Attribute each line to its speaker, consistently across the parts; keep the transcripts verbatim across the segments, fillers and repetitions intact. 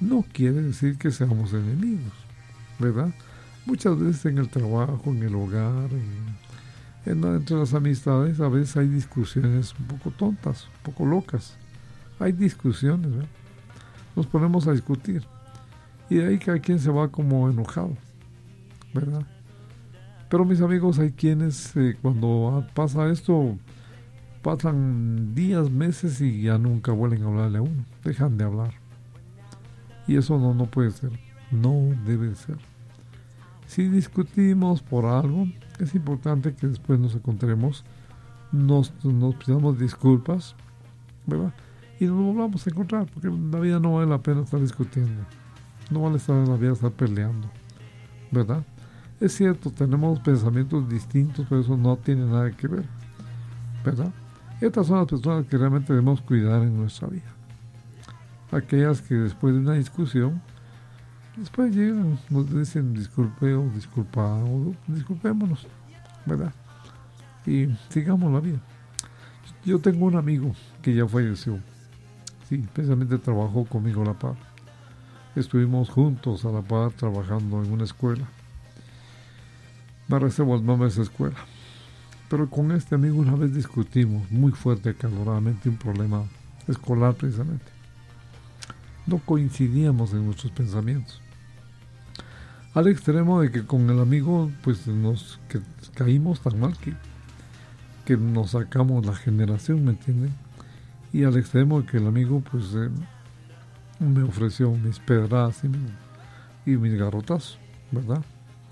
Speaker 1: no quiere decir que seamos enemigos, ¿verdad? Muchas veces en el trabajo, en el hogar, en, en, entre las amistades, a veces hay discusiones un poco tontas, un poco locas. Hay discusiones, ¿verdad? Nos ponemos a discutir. Y de ahí cada quien se va como enojado, ¿verdad? Pero mis amigos, hay quienes eh, cuando pasa esto, pasan días, meses y ya nunca vuelven a hablarle a uno. Dejan de hablar. Y eso no, no puede ser. No debe ser. Si discutimos por algo, es importante que después nos encontremos, nos, nos pidamos disculpas, ¿verdad? Y nos volvamos a encontrar, porque la vida no vale la pena estar discutiendo. No vale estar en la vida estar peleando, ¿verdad? Es cierto, tenemos pensamientos distintos, pero eso no tiene nada que ver, ¿verdad? Estas son las personas que realmente debemos cuidar en nuestra vida. Aquellas que después de una discusión, después llegan, nos dicen disculpe o disculpa o disculpémonos, ¿verdad? Y sigamos la vida. Yo tengo un amigo que ya falleció. Sí, precisamente trabajó conmigo a la par. Estuvimos juntos a la par trabajando en una escuela. Me reservo el nombre de esa escuela. Pero con este amigo una vez discutimos muy fuerte, acaloradamente, un problema escolar precisamente. No coincidíamos en nuestros pensamientos. Al extremo de que con el amigo pues nos que caímos tan mal que, que nos sacamos la generación, ¿me entienden? Y al extremo de que el amigo pues eh, me ofreció mis pedradas y, mi, y mis garrotazos, ¿verdad?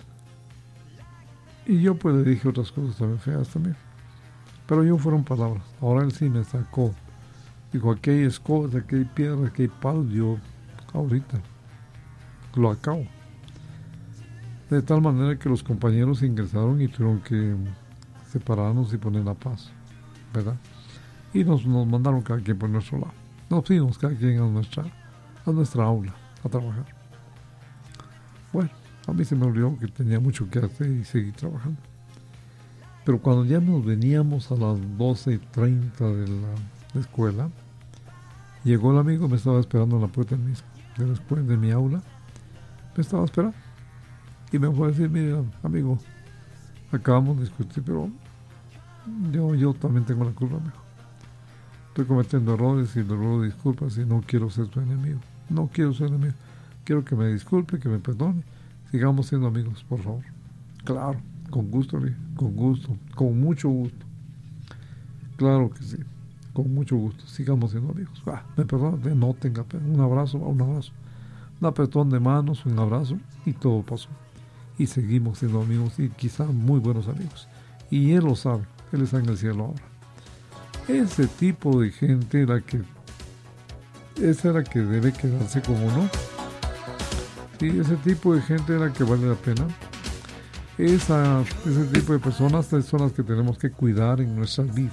Speaker 1: Y yo pues le dije otras cosas también feas también. Pero yo fueron palabras. Ahora él sí me sacó. Dijo, aquí hay escobas, aquí hay piedras, aquí hay palos. Yo ahorita lo acabo. De tal manera que los compañeros ingresaron y tuvieron que separarnos y poner la paz, ¿verdad? Y nos, nos mandaron cada quien por nuestro lado. Nos fuimos cada quien a nuestra, a nuestra aula a trabajar. Bueno, a mí se me olvidó que tenía mucho que hacer y seguí trabajando. Pero cuando ya nos veníamos a las doce y treinta de la escuela, llegó el amigo, me estaba esperando en la puerta de, mis, de la escuela, de mi aula. Me estaba esperando. Y me fue a decir, mira, amigo, acabamos de discutir, pero yo, yo también tengo la culpa, amigo. Estoy cometiendo errores y le ruego disculpas y no quiero ser tu enemigo. No quiero ser enemigo. Quiero que me disculpe, que me perdone. Sigamos siendo amigos, por favor. Claro, con gusto, amigo, con gusto, con mucho gusto. Claro que sí, con mucho gusto. Sigamos siendo amigos. Ah, me perdone, no tenga pena. Un abrazo, un abrazo. Un apretón de manos, un abrazo y todo pasó. Y seguimos siendo amigos y quizá muy buenos amigos. Y él lo sabe, él está en el cielo ahora. Ese tipo de gente la que esa es la que debe quedarse con uno. Sí, ese tipo de gente es la que vale la pena. Esa, ese tipo de personas son las que tenemos que cuidar en nuestras vidas.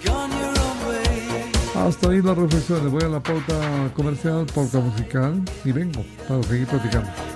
Speaker 1: Hasta ahí la reflexión. Le voy a la pauta comercial, pauta musical y vengo para seguir platicando.